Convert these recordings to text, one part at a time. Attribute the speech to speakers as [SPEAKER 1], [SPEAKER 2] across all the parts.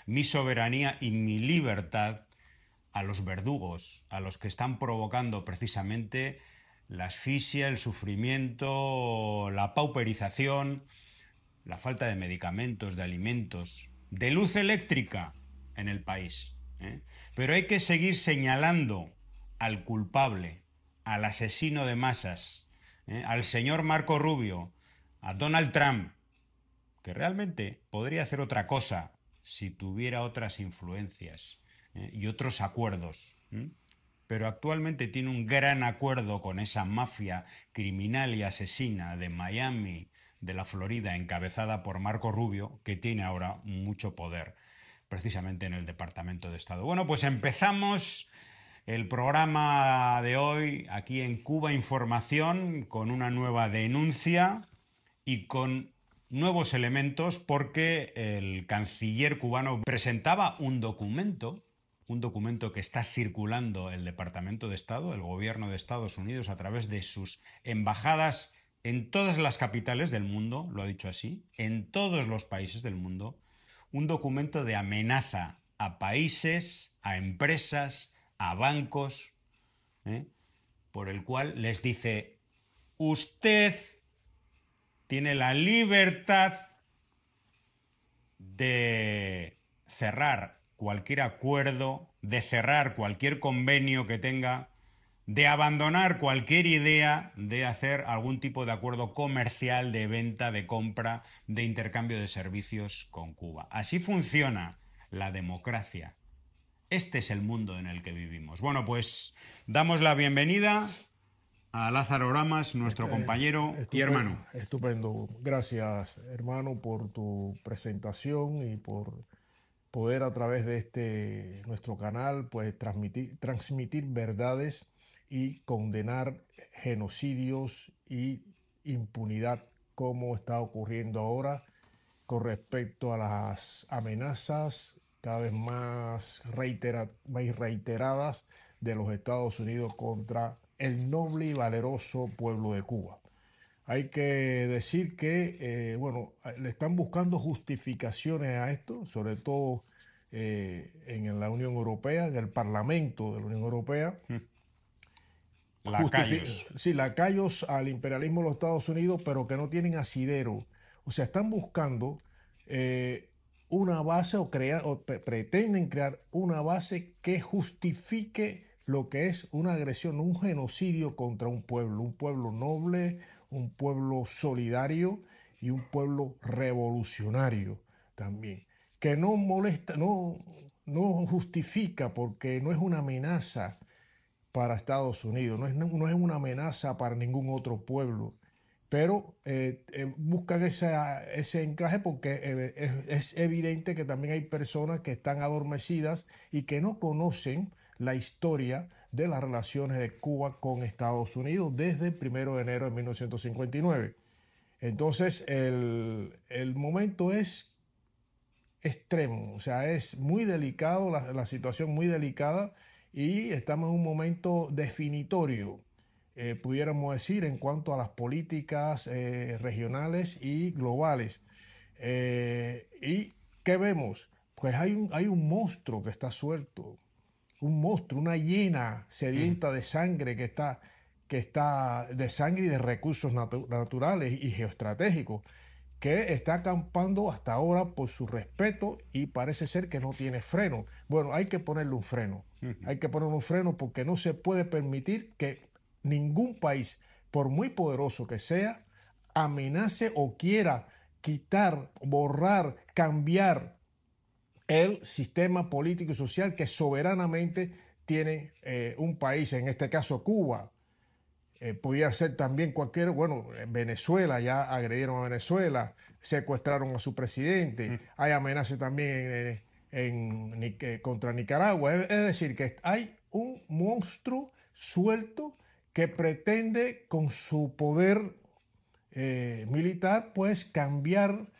[SPEAKER 1] mi soberanía y mi libertad a los verdugos, a los que están provocando precisamente la asfixia, el sufrimiento, la pauperización, la falta de medicamentos, de alimentos, de luz eléctrica en el país. Pero hay que seguir señalando al culpable, al asesino de masas, al señor Marco Rubio, a Donald Trump, que realmente podría hacer otra cosa si tuviera otras influencias y otros acuerdos. Pero actualmente tiene un gran acuerdo con esa mafia criminal y asesina de Miami, de la Florida, encabezada por Marco Rubio, que tiene ahora mucho poder precisamente en el Departamento de Estado. Bueno, pues empezamos el programa de hoy aquí en Cuba Información con una nueva denuncia y con nuevos elementos porque el canciller cubano presentaba un documento que está circulando el Departamento de Estado, el gobierno de Estados Unidos, a través de sus embajadas en todas las capitales del mundo, lo ha dicho así, en todos los países del mundo, un documento de amenaza a países, a empresas, a bancos, por el cual les dice: usted tiene la libertad de cerrar cualquier acuerdo, de cerrar cualquier convenio que tenga, de abandonar cualquier idea de hacer algún tipo de acuerdo comercial, de venta, de compra, de intercambio de servicios con Cuba. Así funciona la democracia. Este es el mundo en el que vivimos. Bueno, pues damos la bienvenida a Lázaro Oramas, nuestro compañero y hermano.
[SPEAKER 2] Estupendo. Gracias, hermano, por tu presentación y por poder a través de nuestro canal, pues transmitir verdades y condenar genocidios y impunidad como está ocurriendo ahora con respecto a las amenazas cada vez más reiteradas de los Estados Unidos contra el noble y valeroso pueblo de Cuba. Hay que decir que, bueno, le están buscando justificaciones a esto, sobre todo en la Unión Europea, en el Parlamento de la Unión Europea.
[SPEAKER 1] Lacayos.
[SPEAKER 2] Sí, lacayos al imperialismo de los Estados Unidos, pero que no tienen asidero. O sea, están buscando una base o pretenden crear una base que justifique lo que es una agresión, un genocidio contra un pueblo noble, un pueblo solidario y un pueblo revolucionario también, que no molesta, no justifica porque no es una amenaza para Estados Unidos, no es una amenaza para ningún otro pueblo, pero buscan ese encaje porque es evidente que también hay personas que están adormecidas y que no conocen la historia de las relaciones de Cuba con Estados Unidos desde el 1 de enero de 1959. Entonces, el momento es extremo, o sea, es muy delicado, la situación muy delicada y estamos en un momento definitorio, pudiéramos decir, en cuanto a las políticas regionales y globales. ¿Y qué vemos? Pues hay un monstruo que está suelto, un monstruo, una hiena sedienta de sangre que está de sangre y de recursos naturales y geoestratégicos, que está acampando hasta ahora por su respeto y parece ser que no tiene freno. Bueno, hay que ponerle un freno. Hay que ponerle un freno porque no se puede permitir que ningún país, por muy poderoso que sea, amenace o quiera quitar, borrar, cambiar el sistema político y social que soberanamente tiene un país, en este caso Cuba. Podía ser también bueno, Venezuela, ya agredieron a Venezuela, secuestraron a su presidente, hay amenazas también contra Nicaragua. Es decir, que hay un monstruo suelto que pretende con su poder militar, pues cambiar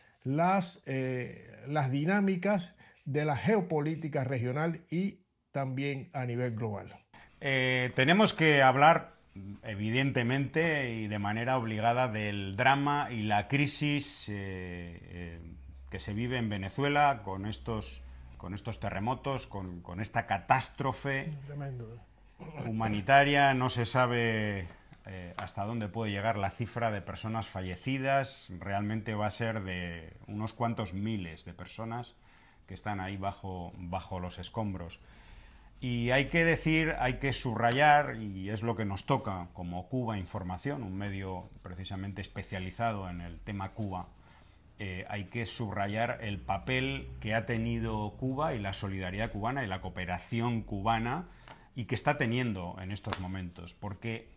[SPEAKER 2] las dinámicas de la geopolítica regional y también a nivel global.
[SPEAKER 1] Tenemos que hablar, evidentemente y de manera obligada, del drama y la crisis que se vive en Venezuela con estos con estos terremotos, con esta catástrofe
[SPEAKER 2] Tremendo.
[SPEAKER 1] humanitaria. No se sabe hasta dónde puede llegar la cifra de personas fallecidas. Realmente va a ser de unos cuantos miles de personas que están ahí bajo los escombros. Y hay que decir, hay que subrayar, y es lo que nos toca como Cuba Información, un medio precisamente especializado en el tema Cuba, hay que subrayar el papel que ha tenido Cuba y la solidaridad cubana y la cooperación cubana y que está teniendo en estos momentos, porque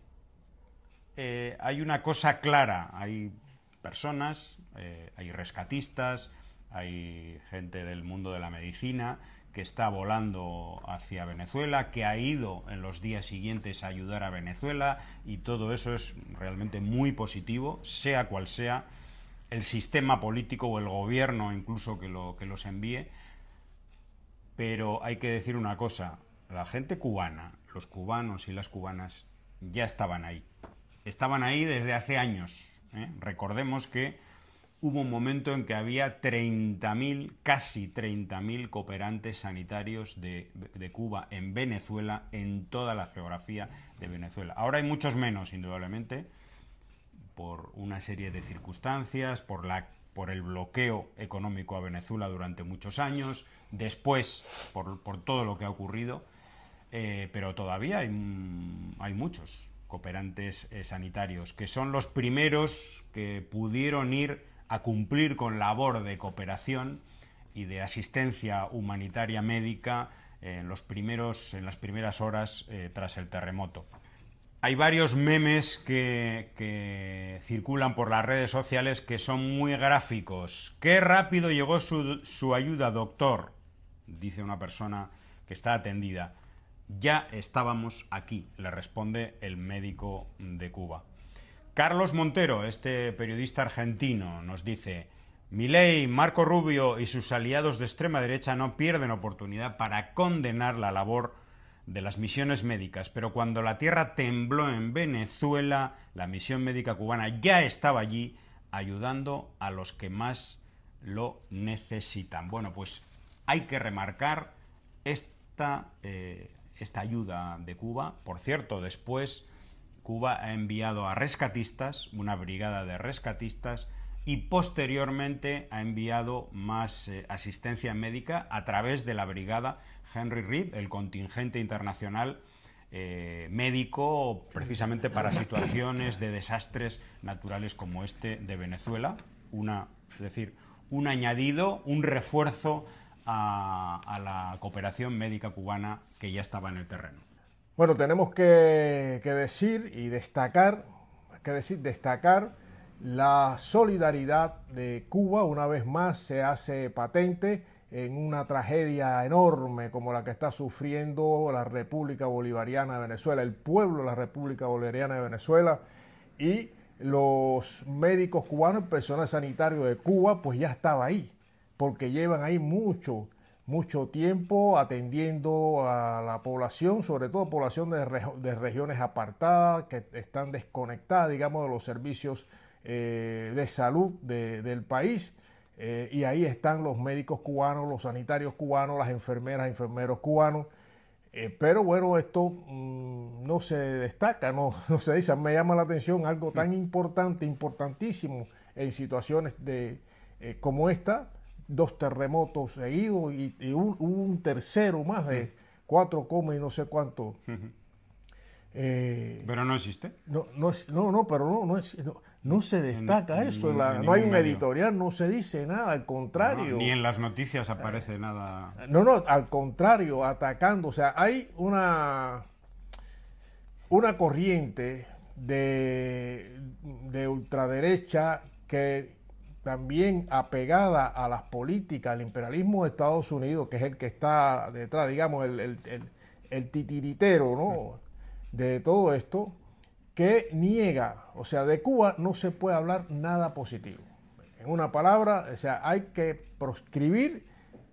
[SPEAKER 1] hay una cosa clara, hay personas, hay rescatistas, hay gente del mundo de la medicina que está volando hacia Venezuela, que ha ido en los días siguientes a ayudar a Venezuela, y todo eso es realmente muy positivo, sea cual sea el sistema político o el gobierno incluso que los envíe. Pero hay que decir una cosa, la gente cubana, los cubanos y las cubanas ya estaban ahí desde hace años, ¿eh? Recordemos que hubo un momento en que había 30.000, casi 30.000 cooperantes sanitarios de Cuba en Venezuela, en toda la geografía de Venezuela. Ahora hay muchos menos, indudablemente, por una serie de circunstancias, por el bloqueo económico a Venezuela durante muchos años, después por todo lo que ha ocurrido, pero todavía hay muchos cooperantes sanitarios, que son los primeros que pudieron ir a cumplir con labor de cooperación y de asistencia humanitaria médica en las primeras horas tras el terremoto. Hay varios memes que circulan por las redes sociales que son muy gráficos. ¡Qué rápido llegó su ayuda, doctor!, dice una persona que está atendida. Ya estábamos aquí, le responde el médico de Cuba. Carlos Montero, este periodista argentino, nos dice: Milei, Marco Rubio y sus aliados de extrema derecha no pierden oportunidad para condenar la labor de las misiones médicas, pero cuando la tierra tembló en Venezuela, la misión médica cubana ya estaba allí ayudando a los que más lo necesitan. Bueno, pues hay que remarcar esta ayuda de Cuba. Por cierto, después Cuba ha enviado a rescatistas, una brigada de rescatistas, y posteriormente ha enviado más asistencia médica a través de la brigada Henry Reed, el contingente internacional médico, precisamente para situaciones de desastres naturales como este de Venezuela. Es decir, un añadido, un refuerzo a la cooperación médica cubana que ya estaba en el terreno.
[SPEAKER 2] Bueno, tenemos que decir y destacar la solidaridad de Cuba. Una vez más se hace patente en una tragedia enorme como la que está sufriendo la República Bolivariana de Venezuela, el pueblo de la República Bolivariana de Venezuela, y los médicos cubanos, el personal sanitario de Cuba, pues ya estaba ahí, porque llevan ahí mucho tiempo atendiendo a la población, sobre todo población de regiones apartadas, que están desconectadas, digamos, de los servicios de salud del país. Y ahí están los médicos cubanos, los sanitarios cubanos, las enfermeras, enfermeros cubanos. Pero bueno, esto no se destaca, no se dice. Me llama la atención algo tan importante, importantísimo en situaciones como esta. 2 terremotos seguidos y un tercero más de 4, y no sé cuánto.
[SPEAKER 1] ¿Pero no existe?
[SPEAKER 2] No se destaca eso. No hay un editorial, no se dice nada, al contrario.
[SPEAKER 1] Ni en las noticias aparece nada.
[SPEAKER 2] No, al contrario, atacando. O sea, hay una corriente de ultraderecha que también apegada a las políticas, al imperialismo de Estados Unidos, que es el que está detrás, digamos, el titiritero, ¿no?, de todo esto, que niega, o sea, de Cuba no se puede hablar nada positivo. En una palabra, o sea, hay que proscribir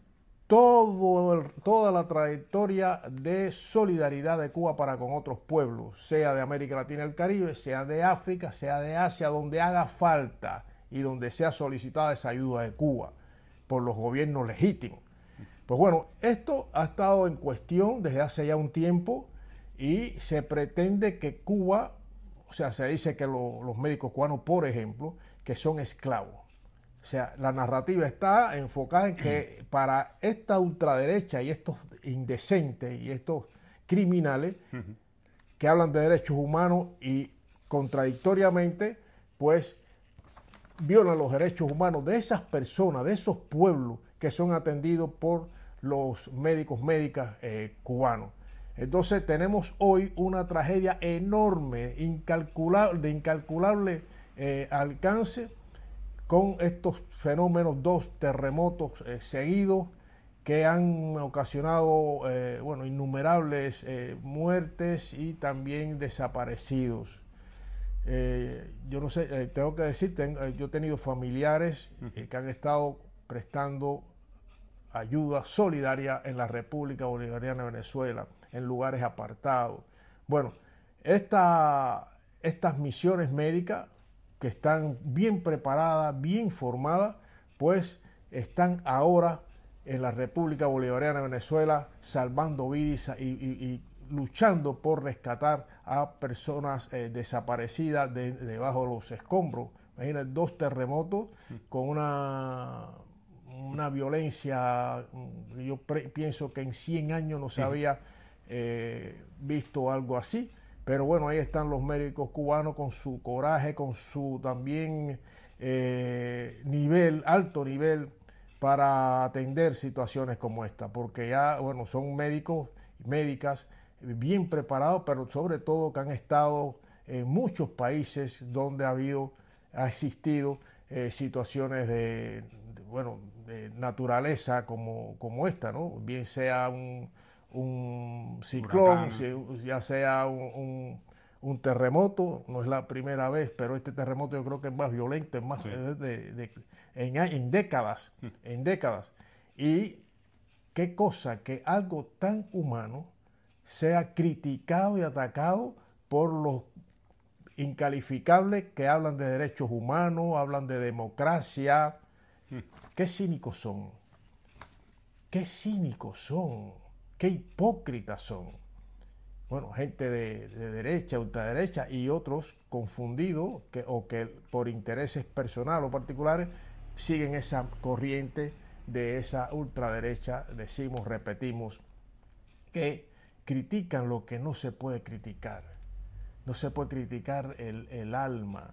[SPEAKER 2] toda la trayectoria de solidaridad de Cuba para con otros pueblos, sea de América Latina y el Caribe, sea de África, sea de Asia, donde haga falta y donde sea solicitada esa ayuda de Cuba por los gobiernos legítimos. Pues bueno, esto ha estado en cuestión desde hace ya un tiempo y se pretende que Cuba, o sea, se dice que los médicos cubanos, por ejemplo, que son esclavos. O sea, la narrativa está enfocada en que para esta ultraderecha y estos indecentes y estos criminales que hablan de derechos humanos y contradictoriamente, pues violan los derechos humanos de esas personas, de esos pueblos que son atendidos por los médicos, médicas cubanos. Entonces tenemos hoy una tragedia enorme, incalculable, de incalculable alcance, con estos fenómenos, 2 terremotos seguidos que han ocasionado bueno, innumerables muertes y también desaparecidos. Yo no sé, tengo que decir, yo he tenido familiares que han estado prestando ayuda solidaria en la República Bolivariana de Venezuela, en lugares apartados. Bueno, estas misiones médicas que están bien preparadas, bien formadas, pues están ahora en la República Bolivariana de Venezuela salvando vidas y luchando por rescatar a personas desaparecidas debajo de los escombros. Imagínate, 2 terremotos con una violencia, yo pienso que en 100 años no se había visto algo así. Pero bueno, ahí están los médicos cubanos con su coraje, con su también alto nivel para atender situaciones como esta, porque ya, bueno, son médicos y médicas bien preparados, pero sobre todo que han estado en muchos países donde ha existido situaciones de naturaleza como esta, ¿no? Bien sea un ciclón, ya sea un terremoto, no es la primera vez, pero este terremoto yo creo que es más violento, es más en décadas, Y qué cosa que algo tan humano sea criticado y atacado por los incalificables que hablan de derechos humanos, hablan de democracia. Qué cínicos son, qué cínicos son. Qué hipócritas son. Bueno, gente de derecha, ultraderecha y otros confundidos o que por intereses personales o particulares siguen esa corriente de esa ultraderecha, decimos, repetimos, que critican lo que no se puede criticar. No se puede criticar el alma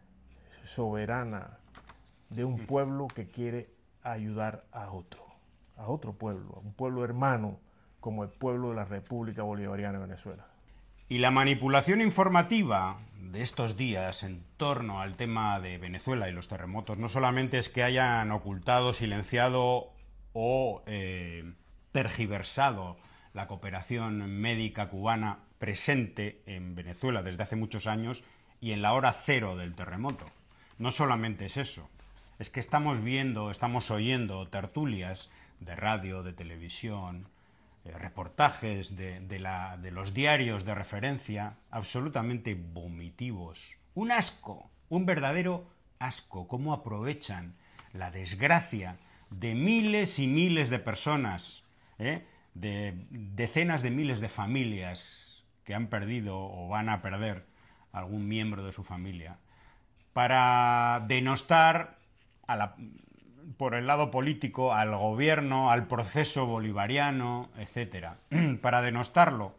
[SPEAKER 2] soberana de un pueblo que quiere ayudar a otro pueblo, a un pueblo hermano, como el pueblo de la República Bolivariana de Venezuela.
[SPEAKER 1] Y la manipulación informativa de estos días en torno al tema de Venezuela y los terremotos no solamente es que hayan ocultado, silenciado o tergiversado la cooperación médica cubana presente en Venezuela desde hace muchos años y en la hora cero del terremoto. No solamente es eso, es que estamos viendo, estamos oyendo tertulias de radio, de televisión, reportajes de los diarios de referencia absolutamente vomitivos. Un asco, un verdadero asco, cómo aprovechan la desgracia de miles y miles de personas, de decenas de miles de familias que han perdido o van a perder algún miembro de su familia, para denostar por el lado político al gobierno, al proceso bolivariano, etc., para denostarlo.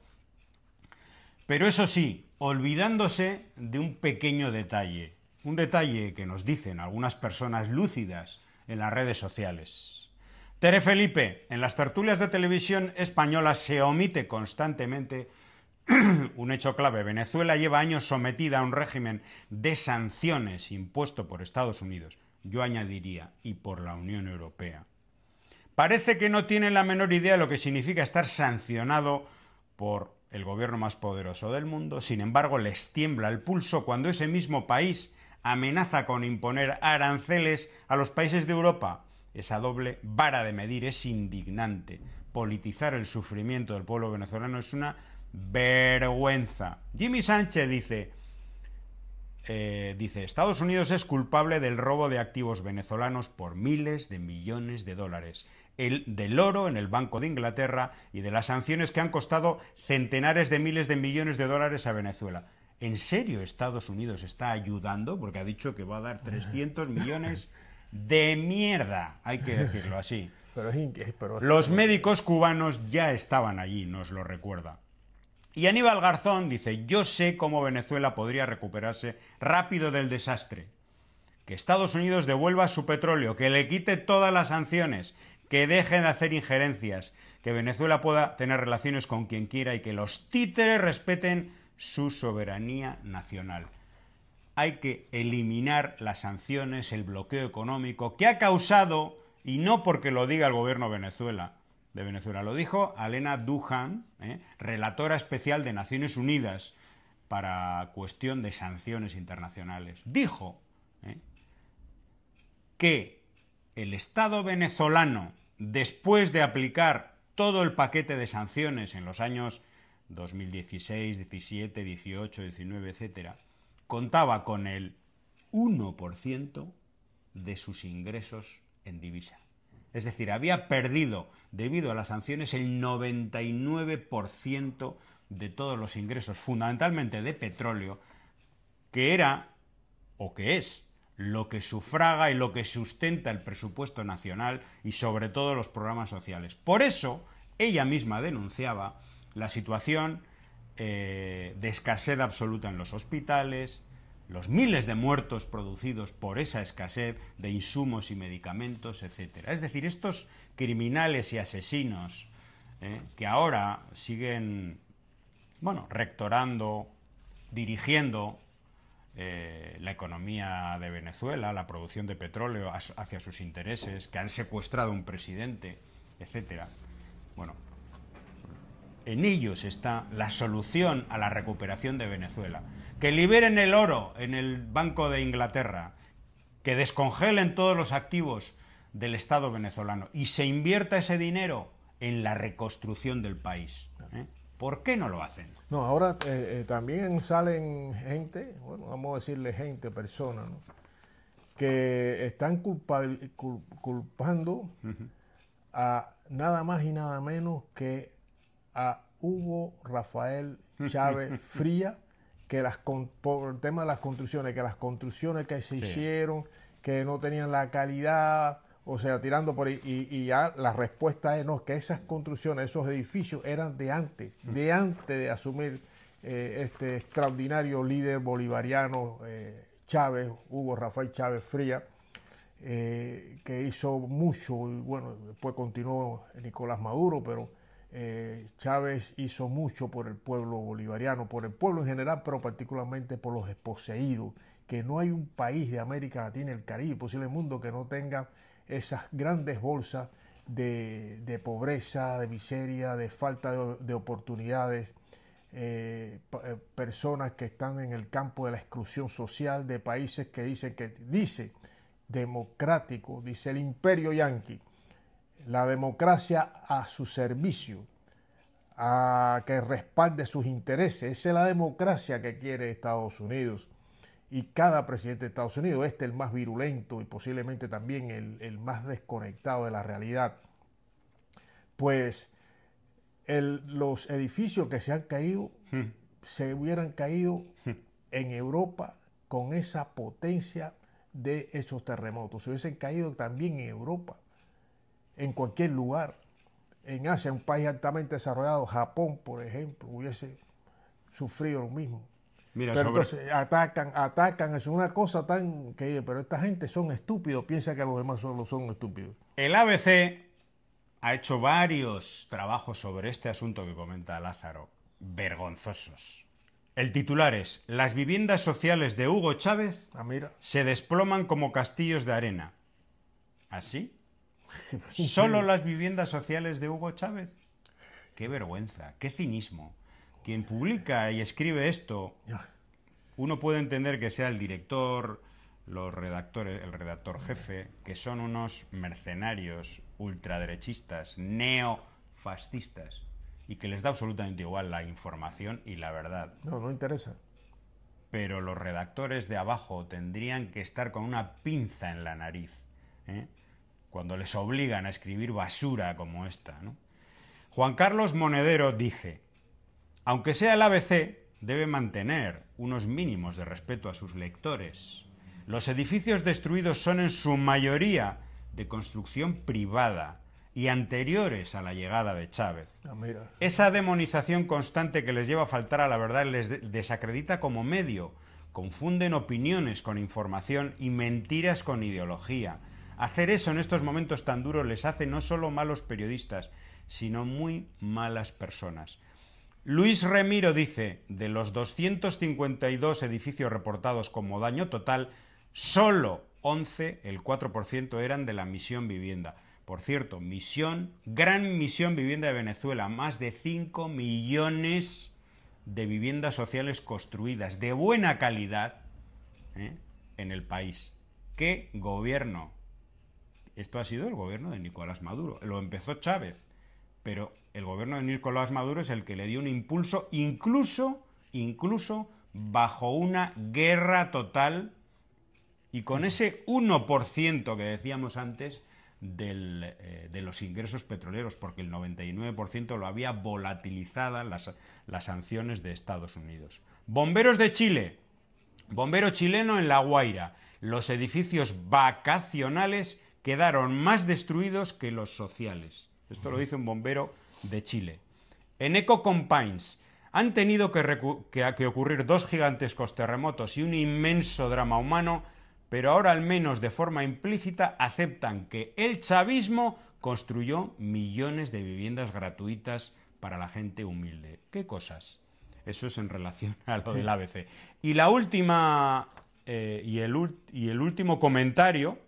[SPEAKER 1] Pero eso sí, olvidándose de un pequeño detalle, un detalle que nos dicen algunas personas lúcidas en las redes sociales. Tere Felipe, en las tertulias de televisión española se omite constantemente un hecho clave. Venezuela lleva años sometida a un régimen de sanciones impuesto por Estados Unidos, yo añadiría, y por la Unión Europea. Parece que no tienen la menor idea de lo que significa estar sancionado por el gobierno más poderoso del mundo. Sin embargo, les tiembla el pulso cuando ese mismo país amenaza con imponer aranceles a los países de Europa. Esa doble vara de medir es indignante. Politizar el sufrimiento del pueblo venezolano es una vergüenza. Jimmy Sánchez dice, Estados Unidos es culpable del robo de activos venezolanos por miles de millones de dólares. del oro en el Banco de Inglaterra y de las sanciones que han costado centenares de miles de millones de dólares a Venezuela. ¿En serio Estados Unidos está ayudando? Porque ha dicho que va a dar 300 millones de mierda, hay que decirlo así. Los médicos cubanos ya estaban allí, nos lo recuerda. Y Aníbal Garzón dice, yo sé cómo Venezuela podría recuperarse rápido del desastre. Que Estados Unidos devuelva su petróleo, que le quite todas las sanciones, que dejen de hacer injerencias, que Venezuela pueda tener relaciones con quien quiera y que los títeres respeten su soberanía nacional. Hay que eliminar las sanciones, el bloqueo económico que ha causado, y no porque lo diga el gobierno de Venezuela, lo dijo Alena Duhan, relatora especial de Naciones Unidas para cuestión de sanciones internacionales. Dijo que el Estado venezolano, después de aplicar todo el paquete de sanciones en los años 2016, 17, 18, 19, etc., contaba con el 1% de sus ingresos en divisa. Es decir, había perdido, debido a las sanciones, el 99% de todos los ingresos, fundamentalmente de petróleo, que era, o que es, lo que sufraga y lo que sustenta el presupuesto nacional y sobre todo los programas sociales. Por eso, ella misma denunciaba la situación de escasez absoluta en los hospitales, los miles de muertos producidos por esa escasez de insumos y medicamentos, etc. Es decir, estos criminales y asesinos que ahora siguen, rectorando, dirigiendo la economía de Venezuela, la producción de petróleo hacia sus intereses, que han secuestrado a un presidente, etc. En ellos está la solución a la recuperación de Venezuela. Que liberen el oro en el Banco de Inglaterra, que descongelen todos los activos del Estado venezolano y se invierta ese dinero en la reconstrucción del país. ¿Por qué no lo hacen?
[SPEAKER 2] No, ahora también salen gente, vamos a decirle gente, personas, ¿no?, que están culpando a nada más y nada menos que a Hugo Rafael Chávez Frías, que por el tema de las construcciones, que se hicieron, que no tenían la calidad, o sea, tirando por ahí, y ya la respuesta es no, que esas construcciones, esos edificios eran de antes de asumir este extraordinario líder bolivariano Chávez, Hugo Rafael Chávez Frías, que hizo mucho, y después continuó Nicolás Maduro, pero Chávez hizo mucho por el pueblo bolivariano, por el pueblo en general, pero particularmente por los desposeídos, que no hay un país de América Latina, el Caribe, posible el mundo, que no tenga esas grandes bolsas de pobreza, de miseria, de falta de oportunidades, personas que están en el campo de la exclusión social, de países que dice democrático, dice el imperio yanqui, la democracia a su servicio, a que respalde sus intereses. Esa es la democracia que quiere Estados Unidos. Y cada presidente de Estados Unidos, el más virulento y posiblemente también el más desconectado de la realidad, pues los edificios que se han caído, se hubieran caído en Europa con esa potencia de esos terremotos. Se hubiesen caído también en Europa, en cualquier lugar. En Asia, un país altamente desarrollado, Japón, por ejemplo, hubiese sufrido lo mismo.
[SPEAKER 1] Mira,
[SPEAKER 2] pero entonces atacan, es una cosa tan que, pero esta gente son estúpidos, piensa que los demás solo son estúpidos.
[SPEAKER 1] El ABC ha hecho varios trabajos sobre este asunto que comenta Lázaro, vergonzosos. El titular es: las viviendas sociales de Hugo Chávez se desploman como castillos de arena. ¿Así? ¿Solo las viviendas sociales de Hugo Chávez? ¡Qué vergüenza! ¡Qué cinismo! Quien publica y escribe esto, uno puede entender que sea el director, los redactores, el redactor jefe, que son unos mercenarios ultraderechistas, neofascistas, y que les da absolutamente igual la información y la verdad.
[SPEAKER 2] No interesa.
[SPEAKER 1] Pero los redactores de abajo tendrían que estar con una pinza en la nariz, cuando les obligan a escribir basura como esta, ¿no? Juan Carlos Monedero dice: aunque sea el ABC, debe mantener unos mínimos de respeto a sus lectores. Los edificios destruidos son en su mayoría de construcción privada y anteriores a la llegada de Chávez.
[SPEAKER 2] Mira.
[SPEAKER 1] Esa demonización constante que les lleva a faltar a la verdad les desacredita como medio. Confunden opiniones con información y mentiras con ideología. Hacer eso en estos momentos tan duros les hace no solo malos periodistas, sino muy malas personas. Luis Remiro dice: de los 252 edificios reportados como daño total, solo 11, el 4%, eran de la Misión Vivienda. Por cierto, Gran Misión Vivienda de Venezuela, más de 5 millones de viviendas sociales construidas de buena calidad en el país. ¿Qué gobierno? Esto ha sido el gobierno de Nicolás Maduro. Lo empezó Chávez, pero el gobierno de Nicolás Maduro es el que le dio un impulso, incluso bajo una guerra total y con ese 1% que decíamos antes de los ingresos petroleros, porque el 99% lo había volatilizada las sanciones de Estados Unidos. Bomberos de Chile, bombero chileno en La Guaira. Los edificios vacacionales quedaron más destruidos que los sociales. Esto lo dice un bombero de Chile. En Eco Compines han tenido que ocurrir 2 gigantescos terremotos y un inmenso drama humano, pero ahora al menos de forma implícita aceptan que el chavismo construyó millones de viviendas gratuitas para la gente humilde. ¿Qué cosas? Eso es en relación a lo del ABC. Y la última y el último comentario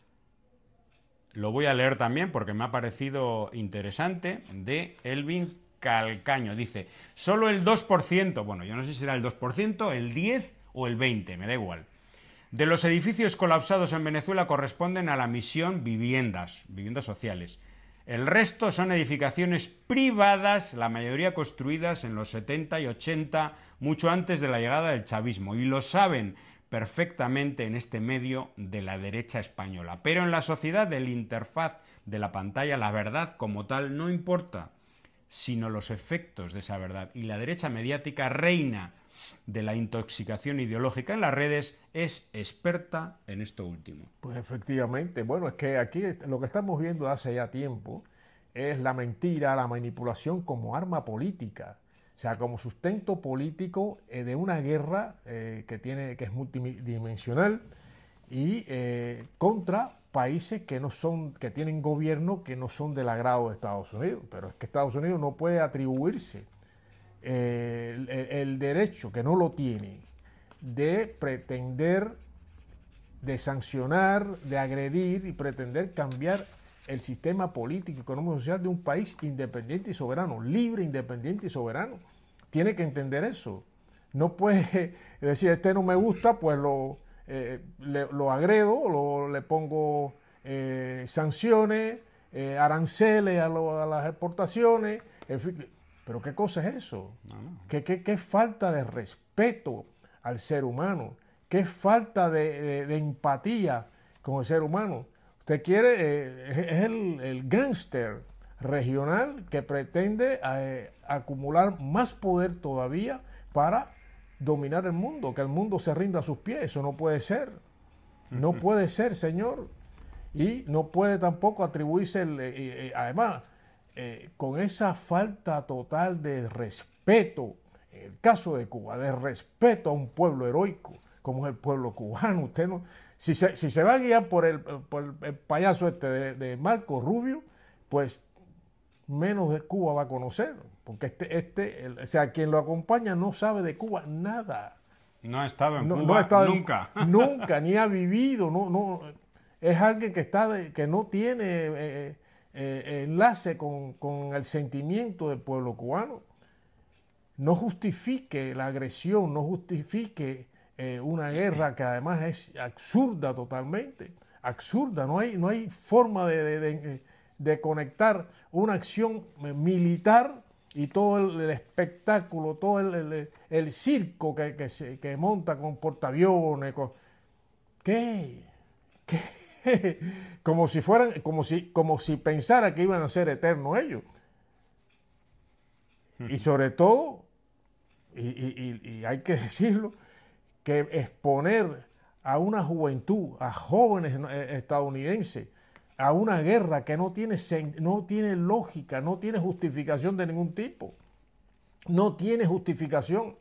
[SPEAKER 1] lo voy a leer también porque me ha parecido interesante, de Elvin Calcaño. Dice: solo el 2%, bueno, yo no sé si será el 2%, el 10% o el 20%, me da igual, de los edificios colapsados en Venezuela corresponden a la Misión viviendas sociales. El resto son edificaciones privadas, la mayoría construidas en los 70 y 80, mucho antes de la llegada del chavismo, y lo saben perfectamente en este medio de la derecha española. Pero en la sociedad del interfaz de la pantalla, la verdad como tal no importa, sino los efectos de esa verdad. Y la derecha mediática, reina de la intoxicación ideológica en las redes, es experta en esto último.
[SPEAKER 2] Pues efectivamente, bueno, es que aquí lo que estamos viendo hace ya tiempo es la mentira, la manipulación como arma política, o sea, como sustento político de una guerra que es multidimensional y contra países que tienen gobierno que no son del agrado de Estados Unidos. Pero es que Estados Unidos no puede atribuirse el derecho, que no lo tiene, de pretender, de sancionar, de agredir y pretender cambiar el sistema político, económico y social de un país independiente y soberano, libre, independiente y soberano. Tiene que entender eso. No puede decir: este no me gusta, pues lo agredo, le pongo sanciones, aranceles a las exportaciones, en fin. Pero ¿qué cosa es eso? No. ¿Qué falta de respeto al ser humano? ¿Qué falta de empatía con el ser humano? Usted quiere, es el gángster regional que pretende acumular más poder todavía para dominar el mundo, que el mundo se rinda a sus pies. Eso no puede ser. No puede ser, señor. Y no puede tampoco atribuirse, además, con esa falta total de respeto, en el caso de Cuba, de respeto a un pueblo heroico como es el pueblo cubano. Usted no, si se va a guiar por el payaso de Marco Rubio, pues menos de Cuba va a conocer, porque o sea, quien lo acompaña no sabe de Cuba nada.
[SPEAKER 1] No ha estado en Cuba nunca.
[SPEAKER 2] Nunca, ni ha vivido, es alguien que no tiene enlace con el sentimiento del pueblo cubano. No justifique la agresión, no justifique una guerra que además es absurda totalmente, absurda. No hay forma de conectar una acción militar y todo el espectáculo, todo el circo que monta con portaaviones. ¿Qué como si fueran, como si pensara que iban a ser eternos ellos. Y sobre todo, y hay que decirlo, que exponer a una juventud, a jóvenes estadounidenses, a una guerra que no tiene lógica, no tiene justificación de ningún tipo. No tiene justificación.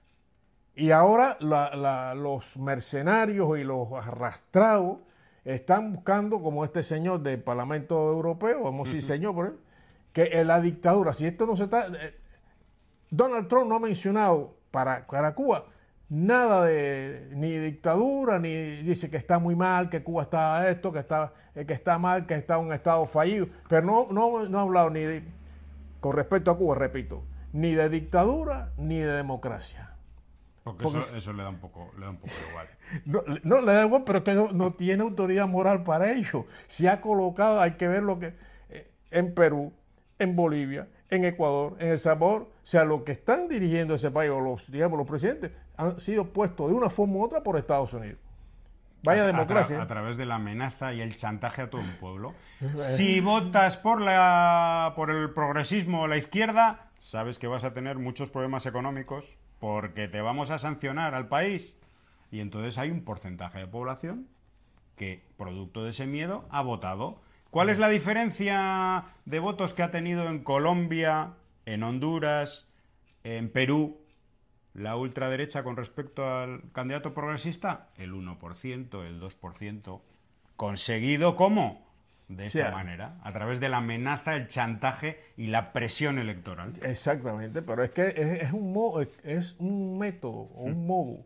[SPEAKER 2] Y ahora los mercenarios y los arrastrados están buscando, como este señor del Parlamento Europeo, vamos a decir señor, por él, que la dictadura, si esto no se está... Donald Trump no ha mencionado para Cuba nada ni dictadura, ni dice que está muy mal, que Cuba está esto, que está mal, que está un estado fallido, pero no ha hablado ni de, con respecto a Cuba, repito, ni de dictadura ni de democracia.
[SPEAKER 1] Porque eso le da un poco igual.
[SPEAKER 2] No le da igual, pero es que no tiene autoridad moral para ello. Se ha colocado, hay que ver lo que en Perú, en Bolivia, en Ecuador, en El Salvador, o sea, los que están dirigiendo ese país, o los presidentes, han sido puestos de una forma u otra por Estados Unidos. Vaya democracia.
[SPEAKER 1] A través de la amenaza y el chantaje a todo un pueblo. Si votas por el progresismo o la izquierda, sabes que vas a tener muchos problemas económicos porque te vamos a sancionar al país. Y entonces hay un porcentaje de población que, producto de ese miedo, ha votado. ¿Cuál es la diferencia de votos que ha tenido en Colombia, en Honduras, en Perú, la ultraderecha con respecto al candidato progresista? El 1%, el 2%. ¿Conseguido cómo? De esta manera, a través de la amenaza, el chantaje y la presión electoral.
[SPEAKER 2] Exactamente, pero es que es un método o un modo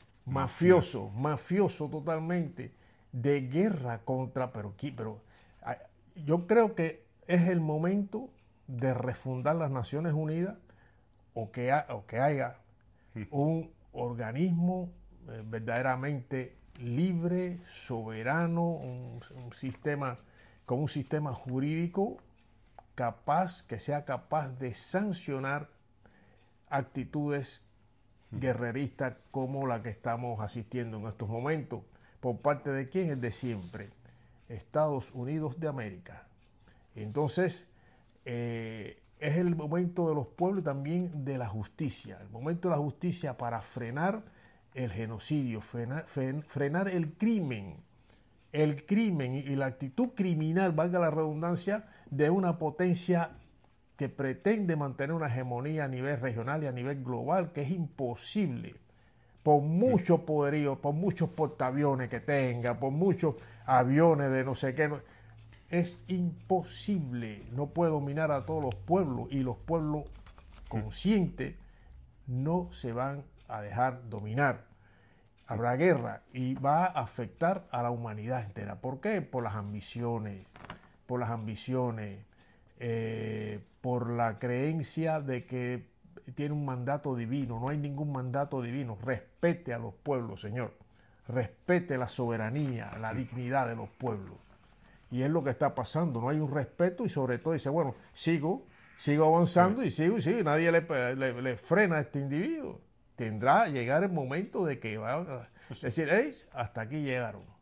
[SPEAKER 2] mafioso totalmente, de guerra contra... Pero yo creo que es el momento de refundar las Naciones Unidas o que haya un organismo verdaderamente libre, soberano, un sistema con un sistema jurídico que sea capaz de sancionar actitudes guerreristas como la que estamos asistiendo en estos momentos. ¿Por parte de quién? Es de siempre. Estados Unidos de América. Entonces, es el momento de los pueblos y también de la justicia. El momento de la justicia para frenar el genocidio, frenar el crimen y la actitud criminal, valga la redundancia, de una potencia que pretende mantener una hegemonía a nivel regional y a nivel global, que es imposible. Por mucho poderío, por muchos portaaviones que tenga, por muchos aviones de no sé qué, es imposible. No puede dominar a todos los pueblos, y los pueblos conscientes no se van a dejar dominar. Habrá guerra y va a afectar a la humanidad entera. ¿Por qué? Por las ambiciones, por la creencia de que tiene un mandato divino. No hay ningún mandato divino. Respete a los pueblos, señor. Respete la soberanía, la dignidad de los pueblos. Y es lo que está pasando. No hay un respeto y sobre todo dice, bueno, sigo avanzando y sigo. Nadie le frena a este individuo. Tendrá llegar el momento de que va a decir, hey, hasta aquí llegaron.